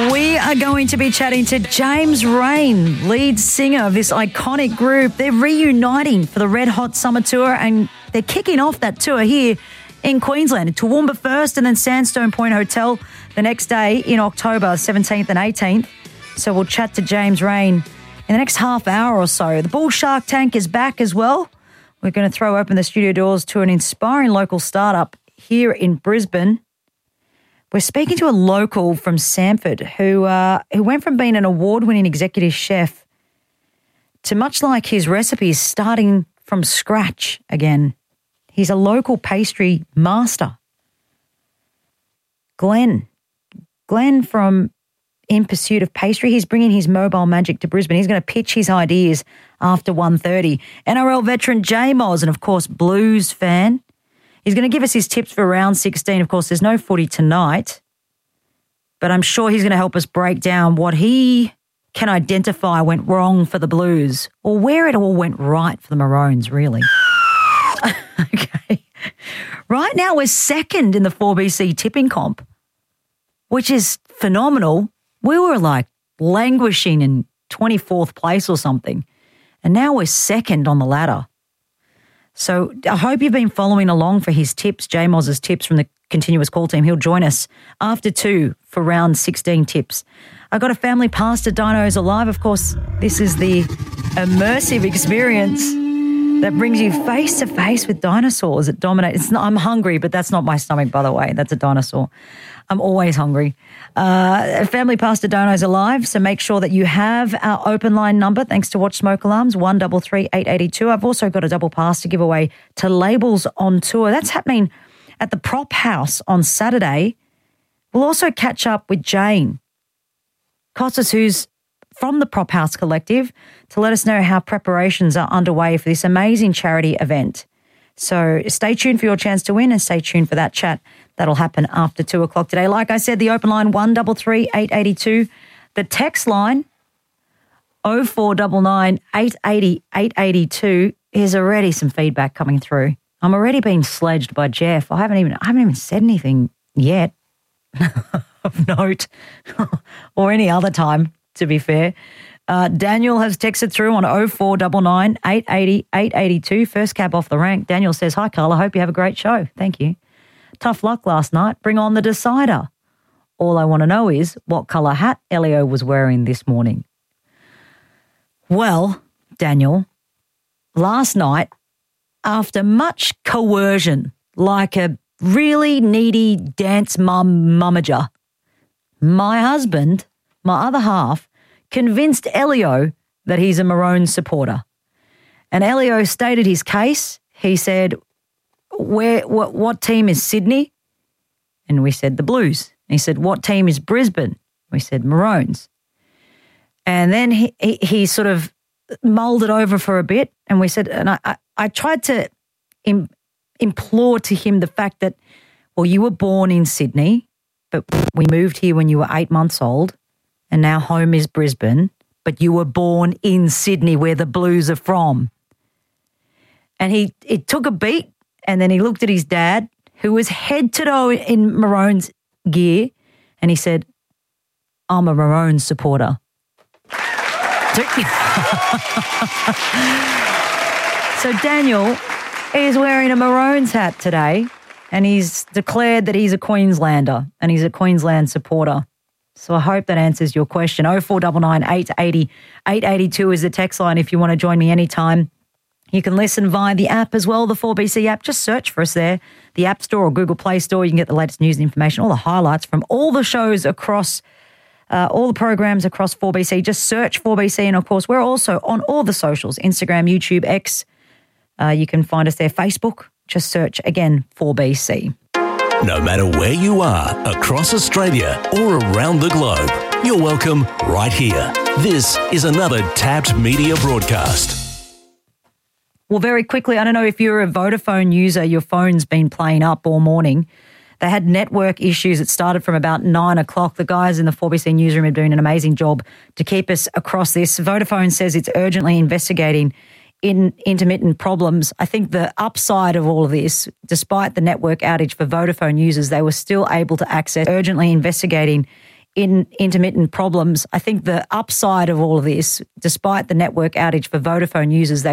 We are going to be chatting to James Rain, lead singer of this iconic group. They're reuniting for the Red Hot Summer Tour, and they're kicking off that tour here in Queensland, in Toowoomba first and then Sandstone Point Hotel the next day in October 17th and 18th. So we'll chat to James Rain in the next half hour or so. The Bull Shark Tank is back as well. We're going to throw open the studio doors to an inspiring local startup here in Brisbane. We're speaking to a local from Samford who went from being an award-winning executive chef to, much like his recipes, starting from scratch again. He's a local pastry master. Glenn from In Pursuit of Pastry, he's bringing his mobile magic to Brisbane. He's going to pitch his ideas after 1:30. NRL veteran J Moz, and of course Blues fan. He's going to give us his tips for round 16. Of course, there's no footy tonight, but I'm sure he's going to help us break down what he can identify went wrong for the Blues, or where it all went right for the Maroons, really. Okay. Right now, we're second in the 4BC tipping comp, which is phenomenal. We were like languishing in 24th place or something, and now we're second on the ladder. So I hope you've been following along for his tips, J Moz's tips from the continuous call team. He'll join us after 2 for round 16 tips. I got a family pass to Dinos Alive. Of course, this is the immersive experience that brings you face to face with dinosaurs that dominate. I'm hungry, but that's not my stomach, by the way. That's a dinosaur. I'm always hungry. A family pass to Dinos Alive, so make sure that you have our open line number, thanks to Watch Smoke Alarms, 133 882. I've also got a double pass to give away to Labels on Tour. That's happening at the Prop House on Saturday. We'll also catch up with Jane Costas, who's from the Prop House Collective, to let us know how preparations are underway for this amazing charity event. So stay tuned for your chance to win, and stay tuned for that chat. That'll happen after 2 o'clock today. Like I said, the open line, 133 882. The text line, 0499 880 882. Here's already some feedback coming through. I'm already being sledged by Jeff. I haven't even said anything yet of note or any other time, to be fair. Daniel has texted through on 0499 880 882. First cab off the rank. Daniel says, "Hi, Carla. Hope you have a great show." Thank you. Tough luck last night. Bring on the decider. All I want to know is what colour hat Elio was wearing this morning. Well, Daniel, last night, after much coercion, like a really needy dance mummager, my husband, my other half, convinced Elio that he's a Maroons supporter. And Elio stated his case. He said, what team is Sydney? And we said the Blues. And he said, what team is Brisbane? We said Maroons. And then he sort of mulled it over for a bit, and we said, and I tried to implore to him the fact that, well, you were born in Sydney, but we moved here when you were 8 months old, and now home is Brisbane, but you were born in Sydney where the Blues are from. And it took a beat, and then he looked at his dad, who was head to toe in Maroons gear, and he said, "I'm a Maroons supporter." So Daniel is wearing a Maroons hat today, and he's declared that he's a Queenslander and he's a Queensland supporter. So I hope that answers your question. 0499 880 882 is the text line if you want to join me anytime. You can listen via the app as well, the 4BC app. Just search for us there, the App Store or Google Play Store. You can get the latest news and information, all the highlights from all the shows across, all the programs across 4BC. Just search 4BC, and of course, we're also on all the socials, Instagram, YouTube, X. You can find us there, Facebook. Just search, again, 4BC. No matter where you are, across Australia or around the globe, you're welcome right here. This is another Tapped Media broadcast. Well, very quickly, I don't know if you're a Vodafone user, your phone's been playing up all morning. They had network issues. It started from about 9 o'clock. The guys in the 4BC newsroom are doing an amazing job to keep us across this. Vodafone says it's urgently investigating intermittent problems. I think the upside of all of this, despite the network outage for Vodafone users, they were still able to access urgently investigating intermittent problems. I think the upside of all of this, despite the network outage for Vodafone users, they